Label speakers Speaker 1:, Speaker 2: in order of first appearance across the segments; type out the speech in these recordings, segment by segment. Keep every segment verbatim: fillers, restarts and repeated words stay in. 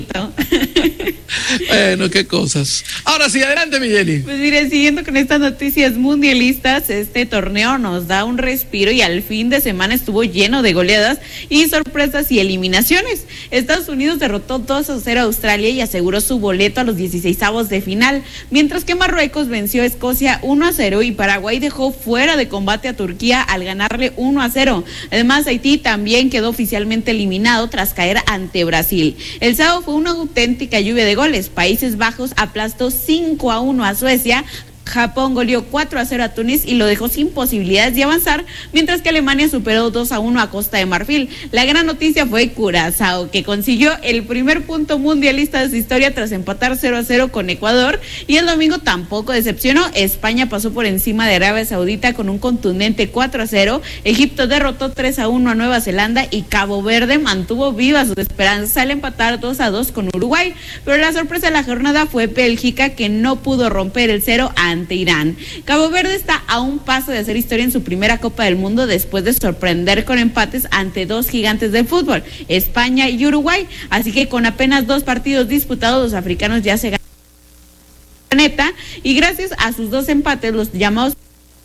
Speaker 1: Bueno, qué cosas. Ahora sí, adelante, Migueli.
Speaker 2: Pues mire, siguiendo con estas noticias mundialistas, este torneo nos da un respiro y al fin de semana estuvo lleno de goleadas y sorpresas y eliminaciones. Estados Unidos derrotó dos a cero a Australia y aseguró su boleto a los dieciseisavos de final, mientras que Marruecos venció a Escocia uno a cero y Paraguay dejó fuera de combate a Turquía al ganarle uno a cero. Además, Haití también quedó oficialmente eliminado tras caer ante Brasil. El sábado fue una auténtica lluvia de goles. Países Bajos aplastó cinco a uno a Suecia. Japón goleó cuatro a cero a Túnez y lo dejó sin posibilidades de avanzar, mientras que Alemania superó dos a uno a Costa de Marfil. La gran noticia fue Curazao, que consiguió el primer punto mundialista de su historia tras empatar cero a cero con Ecuador, y el domingo tampoco decepcionó. España pasó por encima de Arabia Saudita con un contundente cuatro a cero, Egipto derrotó tres a uno a Nueva Zelanda y Cabo Verde mantuvo vivas sus esperanzas al empatar dos a dos con Uruguay, pero la sorpresa de la jornada fue Bélgica, que no pudo romper el cero ante Irán. Cabo Verde está a un paso de hacer historia en su primera Copa del Mundo después de sorprender con empates ante dos gigantes del fútbol, España y Uruguay, así que con apenas dos partidos disputados, los africanos ya se ganaron el planeta, y gracias a sus dos empates, los llamados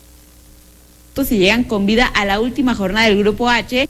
Speaker 2: se llegan con vida a la última jornada del Grupo H.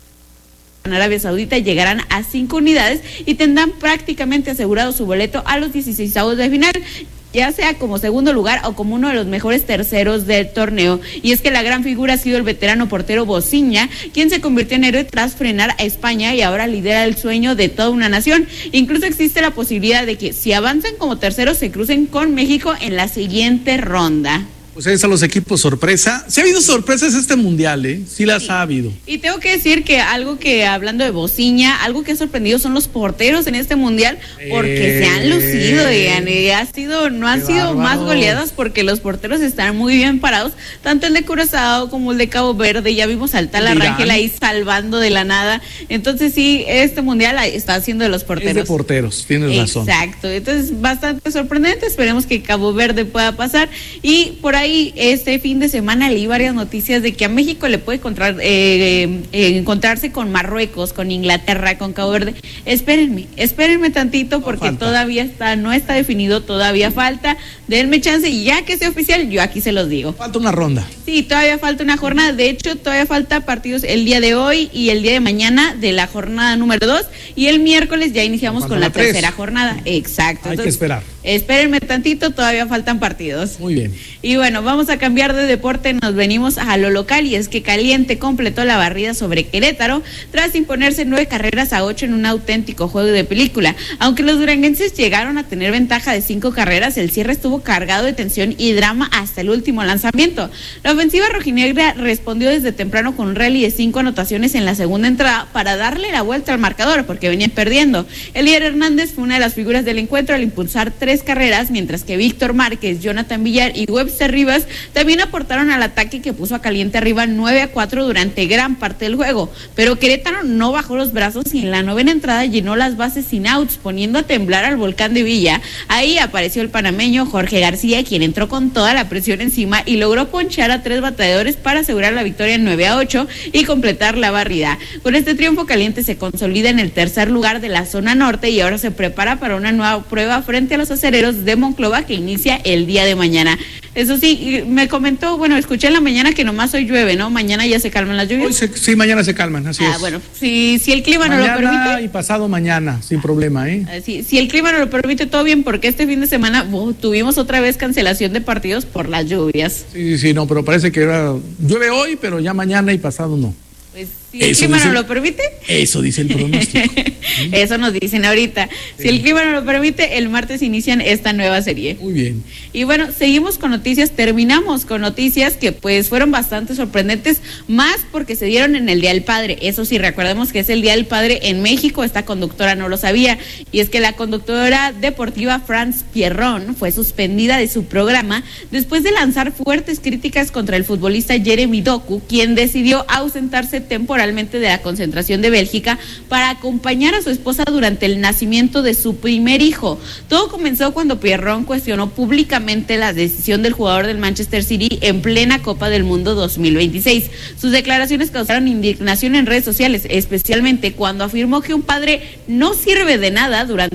Speaker 2: En Arabia Saudita llegarán a cinco unidades y tendrán prácticamente asegurado su boleto a los dieciseisavos de final, ya sea como segundo lugar o como uno de los mejores terceros del torneo. Y es que la gran figura ha sido el veterano portero Bociña, quien se convirtió en héroe tras frenar a España y ahora lidera el sueño de toda una nación. Incluso existe la posibilidad de que si avanzan como terceros se crucen con México en la siguiente ronda.
Speaker 1: Pues ahí están los equipos sorpresa. Sí ha habido sorpresas este mundial, ¿eh? Sí las sí. ha habido.
Speaker 2: Y tengo que decir que algo que, hablando de Bociña, algo que ha sorprendido son los porteros en este mundial, porque eh, se han lucido, digan, y ha sido, no han sido bárbaros. Más goleadas porque los porteros están muy bien parados, tanto el de Curazao como el de Cabo Verde. Ya vimos a Tala Rangel ahí salvando de la nada. Entonces sí, este mundial está haciendo de los porteros.
Speaker 1: Es de porteros, tienes razón.
Speaker 2: Exacto, entonces bastante sorprendente. Esperemos que Cabo Verde pueda pasar. Y por ahí este fin de semana leí varias noticias de que a México le puede encontrar, eh, eh, encontrarse con Marruecos, con Inglaterra, con Cabo Verde. Espérenme, espérenme tantito porque no todavía está, no está definido, todavía falta. Denme chance y ya que sea oficial, yo aquí se los digo.
Speaker 1: Falta una ronda.
Speaker 2: Sí, todavía falta una jornada. De hecho, todavía falta partidos el día de hoy y el día de mañana de la jornada número dos. Y el miércoles ya iniciamos con la tres. tercera jornada. Exacto.
Speaker 1: Hay Entonces, que esperar.
Speaker 2: Espérenme tantito, todavía faltan partidos.
Speaker 1: Muy bien.
Speaker 2: Y bueno, vamos a cambiar de deporte, nos venimos a lo local, y es que Caliente completó la barrida sobre Querétaro tras imponerse nueve carreras a ocho en un auténtico juego de película. Aunque los duranguenses llegaron a tener ventaja de cinco carreras, el cierre estuvo cargado de tensión y drama hasta el último lanzamiento. La ofensiva rojinegra respondió desde temprano con un rally de cinco anotaciones en la segunda entrada para darle la vuelta al marcador porque venían perdiendo. Elier Hernández fue una de las figuras del encuentro al impulsar tres carreras, mientras que Víctor Márquez, Jonathan Villar y Webster Rivas también aportaron al ataque que puso a Caliente arriba nueve a cuatro durante gran parte del juego. Pero Querétaro no bajó los brazos y en la novena entrada llenó las bases sin outs, poniendo a temblar al volcán de Villa. Ahí apareció el panameño Jorge García, quien entró con toda la presión encima y logró ponchar a tres bateadores para asegurar la victoria en nueve a ocho y completar la barrida. Con este triunfo, Caliente se consolida en el tercer lugar de la zona norte y ahora se prepara para una nueva prueba frente a los acereros de Monclova que inicia el día de mañana. Eso sí, me comentó, bueno, escuché en la mañana que nomás hoy llueve, ¿no? Mañana ya se calman las lluvias.
Speaker 1: Hoy se, sí, mañana se calman, así
Speaker 2: ah,
Speaker 1: es.
Speaker 2: Ah, bueno, si, si el clima
Speaker 1: mañana
Speaker 2: no lo permite.
Speaker 1: Y pasado mañana, sin problema, ¿eh?
Speaker 2: Si, si el clima no lo permite, todo bien, porque este fin de semana uh, tuvimos otra vez cancelación de partidos por las lluvias.
Speaker 1: Sí, sí, sí, no, pero parece que era, llueve hoy, pero ya mañana y pasado no.
Speaker 2: Pues si el clima no lo permite.
Speaker 1: Eso dice el pronóstico.
Speaker 2: ¿Sí? Eso nos dicen ahorita. Sí. Si el clima no lo permite, el martes inician esta nueva serie.
Speaker 1: Muy bien.
Speaker 2: Y bueno, seguimos con noticias, terminamos con noticias que pues fueron bastante sorprendentes, más porque se dieron en el Día del Padre. Eso sí, recordemos que es el Día del Padre en México, esta conductora no lo sabía, y es que la conductora deportiva France Pierron fue suspendida de su programa después de lanzar fuertes críticas contra el futbolista Jeremy Doku, quien decidió ausentarse temporalmente de la concentración de Bélgica para acompañar a su esposa durante el nacimiento de su primer hijo. Todo comenzó cuando Pierron cuestionó públicamente la decisión del jugador del Manchester City en plena Copa del Mundo dos mil veintiséis. Sus declaraciones causaron indignación en redes sociales, especialmente cuando afirmó que un padre no sirve de nada durante